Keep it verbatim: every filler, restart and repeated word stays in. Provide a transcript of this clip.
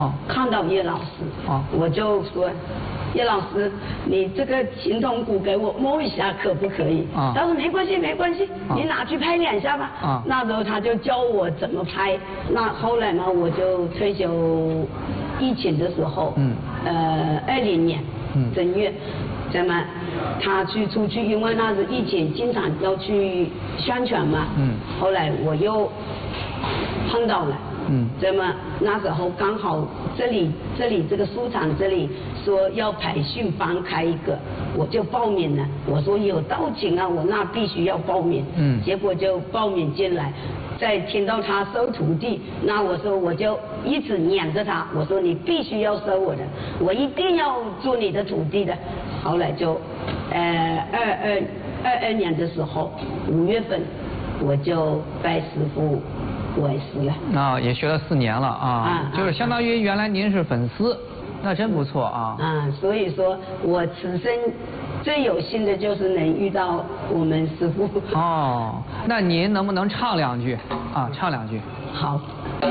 哦， 看到叶老师， 哦， 我就说，叶老师，你这个琴筒鼓给我摸一下可不可以？ 啊， 他说没关系没关系， 啊、 你拿去拍两下吧。 啊， 那时候他就教我怎么拍。那后来呢，我就退休疫情的时候，嗯，呃，二零年，嗯，正月。怎么？他去出去，因为那是疫情，经常要去宣传嘛。嗯。后来我又碰到了。嗯。怎么？那时候刚好这里这里这个书场这里说要培训班开一个，我就报名了。我说有道请啊，我那必须要报名。嗯。结果就报名进来。再听到他收徒弟，那我说我就一直撵着他，我说你必须要收我的，我一定要做你的徒弟的。后来就，呃，二二二二年的时候，五月份我就拜师傅为师了。 啊，也学了四年了啊，啊就是相当于原来您是粉丝，那真不错啊。 啊，所以说我此生最有幸的就是能遇到我们师傅。 哦，那您能不能唱两句啊？唱两句。 好。